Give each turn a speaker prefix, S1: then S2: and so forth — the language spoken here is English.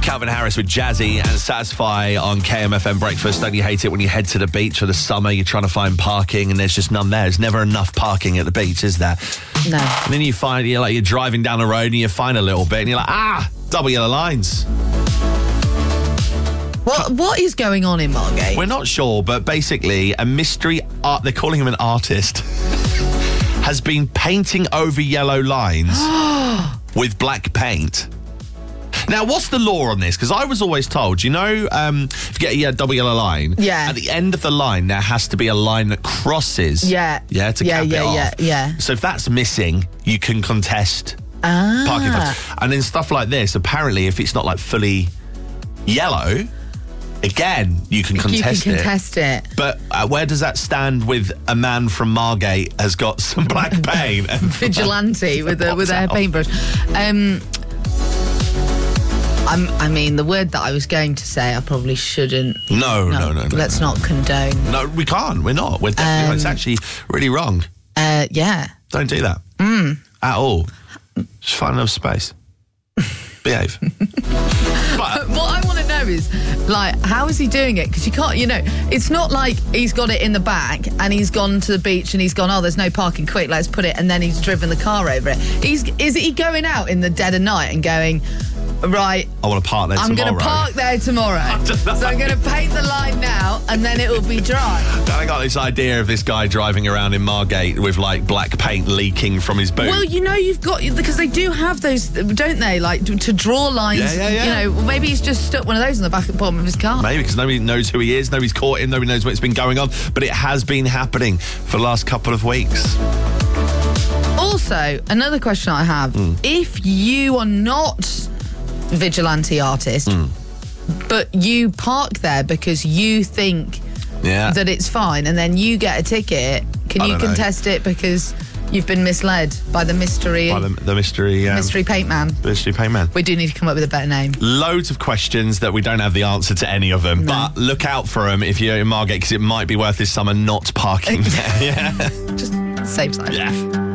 S1: Calvin Harris with Jazzy and Satisfy on KMFM Breakfast. Don't you hate it when you head to the beach for the summer, you're trying to find parking and there's just none there. There's never enough parking at the beach, is there?
S2: No.
S1: And then you find, you're driving down the road and you find a little bit and you're like, double yellow lines.
S2: What is going on in Margate?
S1: We're not sure, but basically a mystery art, they're calling him an artist, has been painting over yellow lines with black paint. Now, what's the law on this? Because I was always told, if you get a double yellow line, at the end of the line, there has to be a line that crosses. To cap it off. So if that's missing, you can contest parking fines. And then stuff like this, apparently, if it's not like fully yellow, again, you can contest it. But where does that stand with a man from Margate has got some black paint? And
S2: vigilante with a paintbrush. I mean, the word that I was going to say, I probably shouldn't.
S1: No.
S2: Let's not condone.
S1: No, we can't. We're not. We're definitely. It's actually really wrong.
S2: Yeah.
S1: Don't do that at all. Just find enough space. Behave. But
S2: what I want to know is, how is he doing it? Because you can't, it's not like he's got it in the back and he's gone to the beach and he's gone, there's no parking, quick, let's put it, and then he's driven the car over it. Is he going out in the dead of night and going, right,
S1: I want to park there tomorrow.
S2: I'm going to park there tomorrow. So I'm going to paint the line now and then it will be dry.
S1: I got this idea of this guy driving around in Margate with black paint leaking from his boot.
S2: Well, you've got, because they do have those, don't they, to draw lines.
S1: Yeah.
S2: Maybe he's just stuck one of those in the back of the bottom of his car.
S1: Maybe, because nobody knows who he is, nobody's caught him, nobody knows what's been going on, but it has been happening for the last couple of weeks.
S2: Also, another question I have, if you are not vigilante artist, but you park there because you think that it's fine, and then you get a ticket, can you contest it because you've been misled by the mystery?
S1: By the mystery...
S2: mystery paint man.
S1: Mystery paint man.
S2: We do need to come up with a better name.
S1: Loads of questions that we don't have the answer to any of them, but look out for them if you're in Margate, because it might be worth this summer not parking there.
S2: Just safe side.
S1: Yeah.